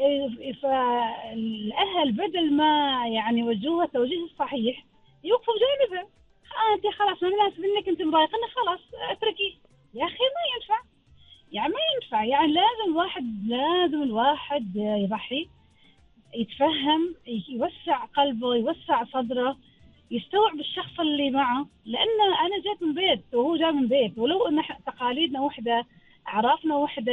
فالأهل بدل ما يعني يوجهوها التوجيه الصحيح يوقفوا بجانبها. أنت خلاص ما مناسب إنك أنت مضايقنا، خلاص اتركي. يا أخي ما ينفع، يعني ما ينفع. يعني لازم الواحد يضحي، يتفهم، يوسع قلبه، يوسع صدره، يستوعب الشخص اللي معه. لأن أنا جيت من بيت وهو جاء من بيت، ولو أن تقاليدنا وحدة، أعرافنا وحدة،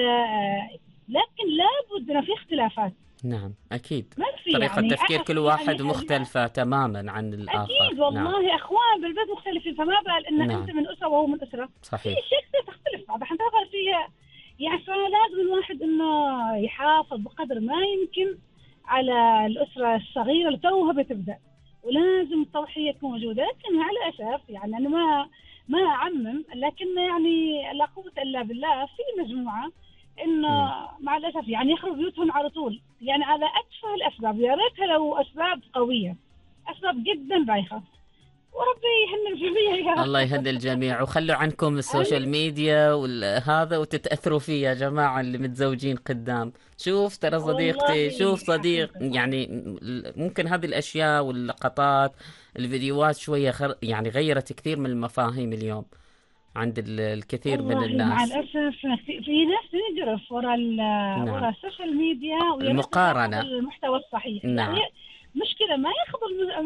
لكن لابد أن في اختلافات. نعم أكيد. ما في طريقة يعني تفكير كل يعني واحد مختلفة تماما عن الآخر. أكيد نعم. والله، أخوان بالبيت مختلفين، فما بال إن أنت نعم من أسرة وهو من أسرة، في صحيح. شيء تختلف بعض الأحيان فيها. يعني فلازم الواحد إنه يحافظ بقدر ما يمكن على الأسرة الصغيرة اللي توها بتبدأ، ولازم التضحية تكون موجودة. لكن مع الأسف يعني أنا ما أعمم، لكن يعني لا قوة إلا بالله، في مجموعة إنه مم. مع الأسف يعني يخرب بيوتهم على طول، يعني على أتفه الأسباب. يا ريتها لو أسباب قوية، أسباب جدا بايخة، وربي يهني الجميع يا الله رب. يهدي الجميع، وخلوا عنكم السوشيال آمين. ميديا وهذا وتتأثروا فيه يا جماعة اللي متزوجين قدام. شوف ترى صديقتي، والله شوف صديق، حقيقة. يعني ممكن هذه الأشياء واللقطات الفيديوهات شوية يعني غيرت كثير من المفاهيم اليوم عند الكثير من والله مع الناس. الأسف في ناس تنجرف ورا نعم. السوشيال ميديا، ويا ريتها تاخذ المقارنة. المحتوى الصحيح. يعني نعم. مشكلة ما ياخذ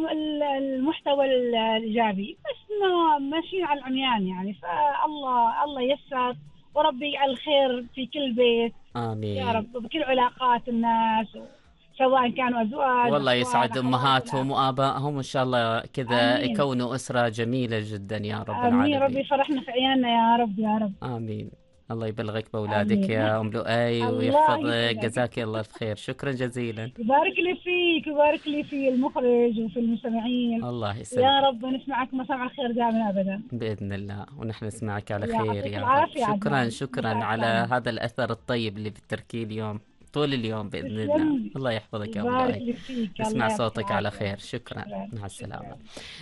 المحتوى الإيجابي، بس إنه ماشيين على العميان. يعني الله يسر، وربي يجعل الخير في كل بيت يا آمين. رب، بكل علاقات الناس، سواء كانوا أزواج، والله أخوان، يسعد أخوات، إلى أمهاتهم آخره. وآبائهم، إن شاء الله كذا آمين. يكونوا أسرة جميلة جدا يا رب آمين، ربي العالمين. يفرحنا في عيالنا يا رب يا رب. آمين. الله يبلغك بأولادك آمين. يا أم لؤي الله ويحفظك، يسعدك، جزاك الله الخير، شكرا جزيلا. يبارك لي فيك، يبارك لي في المخرج وفي المستمعين. الله يا يسلمك. رب نسمعك مسامع الخير دائما أبدا. بإذن الله، ونحن نسمعك على خير يعطيك يا رب. العافية شكرا عدنان، شكرا مساء على السلامة. هذا الأثر الطيب اللي بتركيه اليوم طول اليوم بإذن الله. تسلم لي. الله يحفظك يا أم يبارك لؤي. لي فيك، نسمع الله يعطيك صوتك على العافية. خير. شكرا. شكرا مع السلامة. شكرا.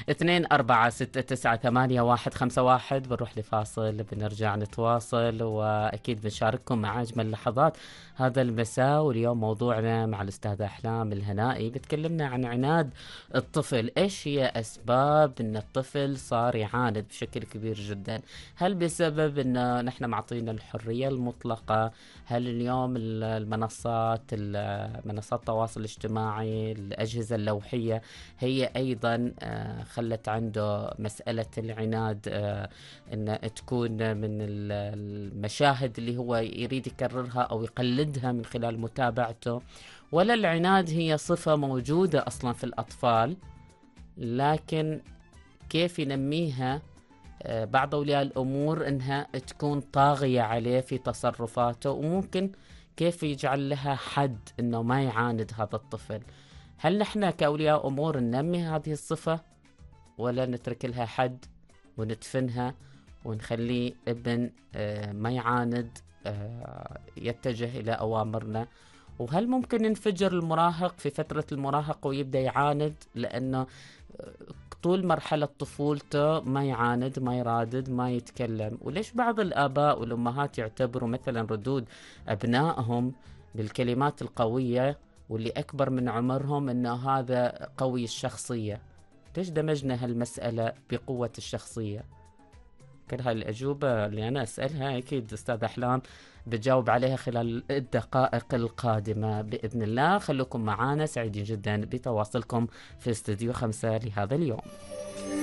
24669151. بنروح لفاصل، بنرجع نتواصل، وأكيد بنشارككم مع أجمل لحظات هذا المساء. واليوم موضوعنا مع الأستاذة أحلام الهنائي، بتكلمنا عن عناد الطفل. إيش هي أسباب أن الطفل صار يعاند بشكل كبير جدا؟ هل بسبب أن نحن معطينا الحرية المطلقة؟ هل اليوم منصات التواصل الاجتماعي، الأجهزة اللوحية، هي أيضا خلت عنده مسألة العناد أن تكون من المشاهد اللي هو يريد يكررها أو يقلدها من خلال متابعته؟ ولا العناد هي صفة موجودة أصلا في الأطفال، لكن كيف ينميها بعض أولياء الأمور أنها تكون طاغية عليه في تصرفاته؟ وممكن كيف يجعل لها حد أنه ما يعاند هذا الطفل؟ هل نحن كأولياء أمور ننمي هذه الصفة، ولا نترك لها حد وندفنها ونخلي ابن ما يعاند، يتجه إلى أوامرنا؟ وهل ممكن ينفجر المراهق في فترة المراهقة ويبدأ يعاند لأنه طول مرحلة طفولته ما يعاند، ما يرادد، ما يتكلم؟ وليش بعض الآباء والأمهات يعتبروا مثلا ردود أبنائهم بالكلمات القوية واللي أكبر من عمرهم أنه هذا قوي الشخصية؟ ليش دمجنا هالمسألة بقوة الشخصية؟ كل هاي الأجوبة اللي أنا أسألها أكيد أستاذ أحلام بتجاوب عليها خلال الدقائق القادمة بإذن الله. خلوكم معنا، سعيدين جدا بتواصلكم في استوديو 5 لهذا اليوم.